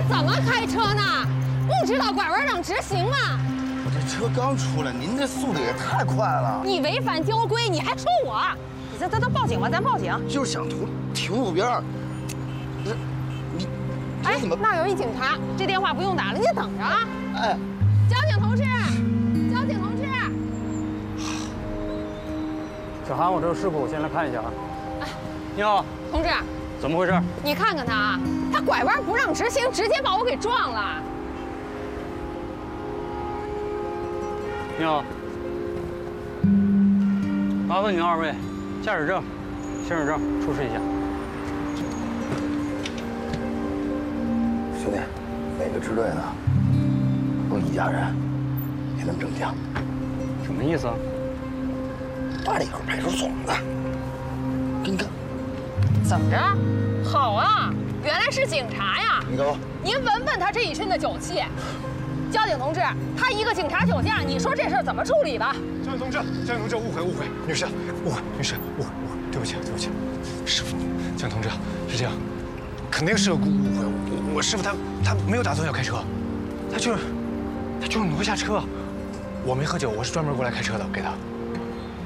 怎么开车呢？不知道拐弯让直行吗？ 我这车刚出来，您这速度也太快了！ 你违反交规，你还说我？咱报警吧，咱报警。 就是想停路边儿。你怎么？ 那儿有一警察，这电话不用打了，你等着啊。 哎， 交警同志，交警同志。 小韩，我这有事故，我先来看一下啊。 哎， 你好， 同志， 怎么回事？ 你看看他啊，他拐弯不让直行，直接把我给撞了。 你好，麻烦你们二位，驾驶证、行驶证出示一下。 兄弟，哪个支队的？都一家人，别那么正经。 什么意思啊？ 八里口派出所的，给你看。 怎么着？好啊，原来是警察呀！ 你给我。 您闻闻他这一身的酒气。交警同志，他一个警察酒驾，你说这事儿怎么处理吧？ 交警同志，误会，女士，误会，对不起，师傅，交警同志是这样，肯定是个误会。我师傅他没有打算要开车，他就是挪下车。我没喝酒，我是专门过来开车的，给他。